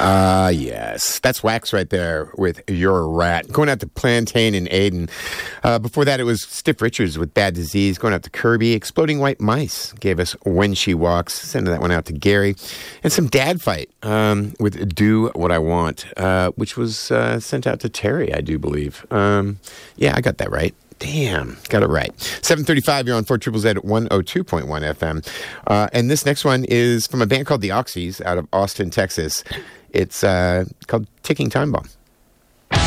Yes. That's Wax right there with You're a Rat. Going out to Plantain and Aiden. Before that, it was Stiff Richards with Bad Disease. Going out to Kirby. Exploding White Mice gave us When She Walks. Sending that one out to Gary. And some Dad Fight with Do What I Want, which was sent out to Terry, I do believe. Yeah, I got that right. Damn, got it right. 7:35, you're on 4 Triple Z at 102.1 FM. And this next one is from a band called The Oxys out of Austin, Texas. It's called Ticking Time Bomb.